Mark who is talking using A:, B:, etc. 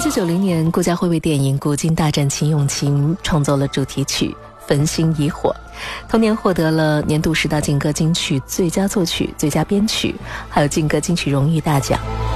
A: 1990年，顾嘉辉为电影《古今大战秦俑情》创作了主题曲《焚心以火》，同年获得了年度10大劲歌金曲最佳作曲、最佳编曲，还有劲歌金曲荣誉大奖。